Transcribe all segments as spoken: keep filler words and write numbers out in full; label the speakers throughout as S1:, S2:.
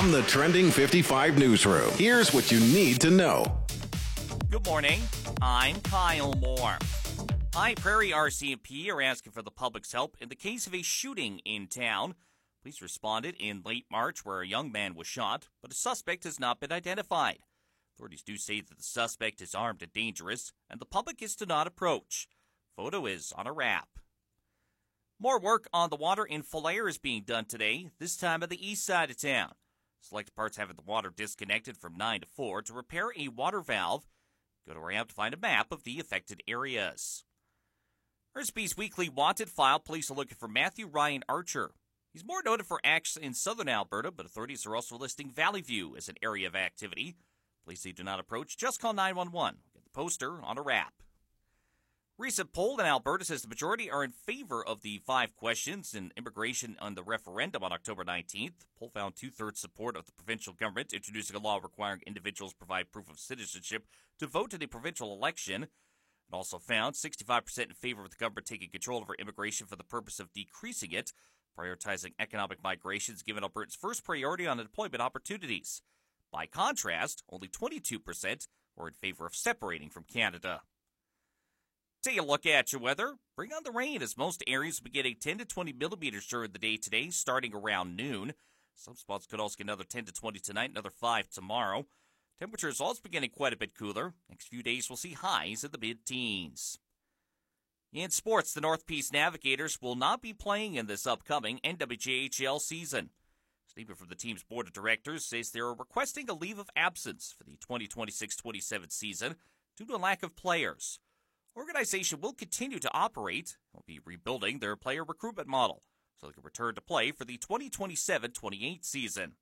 S1: From the Trending fifty-five newsroom, here's what you need to know.
S2: Good morning. I'm Kyle Moore. High Prairie R C M P are asking for the public's help in the case of a shooting in town. Police responded in late March where a young man was shot, but a suspect has not been identified. Authorities do say that the suspect is armed and dangerous, and the public is to not approach. Photo is on a wrap. More work on the water in Falliere is being done today, this time on the east side of town. Select parts having the water disconnected from nine to four to repair a water valve. Go to our app to find a map of the affected areas. Hearst-Bee's weekly wanted file. Police are looking for Matthew Ryan Archer. He's more noted for acts in southern Alberta, but authorities are also listing Valley View as an area of activity. Police say do not approach. Just call nine one one. Get the poster on a wrap. Recent poll in Alberta says the majority are in favor of the five questions in immigration on the referendum on October nineteenth. Poll found two-thirds support of the provincial government introducing a law requiring individuals provide proof of citizenship to vote in a provincial election. It also found sixty-five percent in favor of the government taking control over immigration for the purpose of decreasing it, prioritizing economic migration is given Alberta's first priority on employment opportunities. By contrast, only twenty-two percent were in favor of separating from Canada. Take a look at your weather. Bring on the rain as most areas will be getting ten to twenty millimeters during the day today, starting around noon. Some spots could also get another ten to twenty tonight, another five tomorrow. Temperatures also beginning quite a bit cooler. Next few days we'll see highs in the mid-teens. In sports, the North Peace Navigators will not be playing in this upcoming N W J H L season. A statement from the team's board of directors says they are requesting a leave of absence for the twenty twenty-six twenty-seven season due to a lack of players. Organization will continue to operate and will be rebuilding their player recruitment model so they can return to play for the twenty twenty-seven twenty-eight season.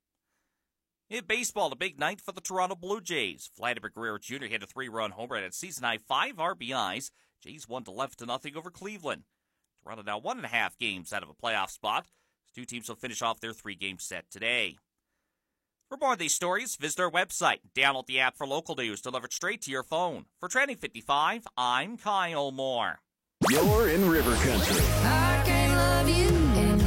S2: In baseball, a big night for the Toronto Blue Jays. Vladimir Guerrero Junior hit a three-run home run at season-high five R B Is. Jays won to left to nothing over Cleveland. Toronto now one and a half games out of a playoff spot. The two teams will finish off their three-game set today. For more of these stories, visit our website. Download the app for local news delivered straight to your phone. For Trending fifty-five, I'm Kyle Moore.
S1: You're in River Country.
S3: I can't love you and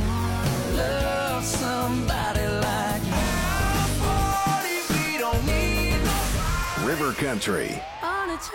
S3: love somebody like me. We don't need
S1: River Country.